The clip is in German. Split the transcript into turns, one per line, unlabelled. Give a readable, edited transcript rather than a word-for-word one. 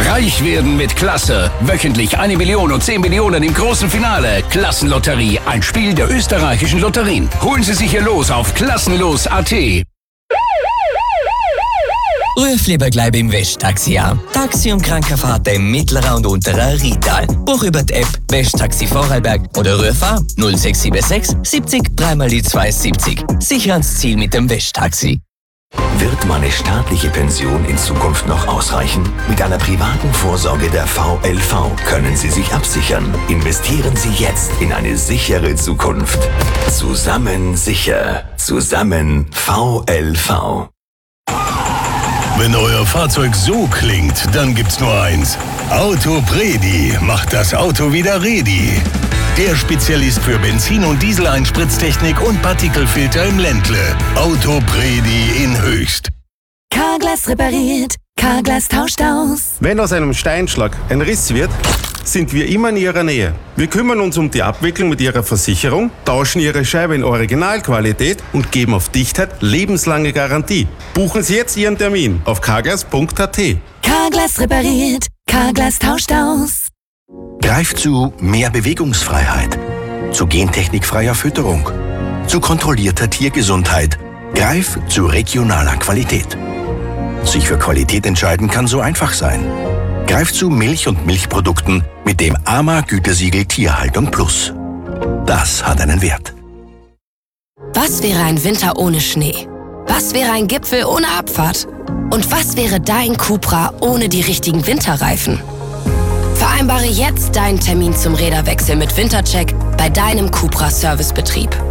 Reich werden mit Klasse. Wöchentlich 1 Million und 10 Millionen im großen Finale. Klassenlotterie, ein Spiel der österreichischen Lotterien. Holen Sie sich Ihr Los auf klassenlos.at.
Ruf lieber gleich beim Westtaxi an. Taxi- und Krankenfahrten im mittleren und unteren Rheintal. Buch über die App Westtaxi Vorarlberg oder ruf an 0676 70 3x270. Sicher ans Ziel mit dem Westtaxi.
Wird meine staatliche Pension in Zukunft noch ausreichen? Mit einer privaten Vorsorge der VLV können Sie sich absichern. Investieren Sie jetzt in eine sichere Zukunft. Zusammen sicher. Zusammen VLV.
Wenn euer Fahrzeug so klingt, dann gibt's nur eins. Autopredi macht das Auto wieder ready. Der Spezialist für Benzin- und Diesel-Einspritztechnik und Partikelfilter im Ländle. Autopredi in Höchst.
Carglass repariert, Carglass tauscht aus.
Wenn aus einem Steinschlag ein Riss wird, sind wir immer in Ihrer Nähe. Wir kümmern uns um die Abwicklung mit Ihrer Versicherung, tauschen Ihre Scheibe in Originalqualität und geben auf Dichtheit lebenslange Garantie. Buchen Sie jetzt Ihren Termin auf carglass.at.
Carglass repariert, Carglass tauscht aus.
Greif zu mehr Bewegungsfreiheit, zu gentechnikfreier Fütterung, zu kontrollierter Tiergesundheit. Greif zu regionaler Qualität. Sich für Qualität entscheiden kann so einfach sein. Greif zu Milch und Milchprodukten mit dem AMA-Gütesiegel Tierhaltung Plus. Das hat einen Wert.
Was wäre ein Winter ohne Schnee? Was wäre ein Gipfel ohne Abfahrt? Und was wäre dein Cupra ohne die richtigen Winterreifen? Vereinbare jetzt deinen Termin zum Räderwechsel mit Wintercheck bei deinem Cupra Servicebetrieb.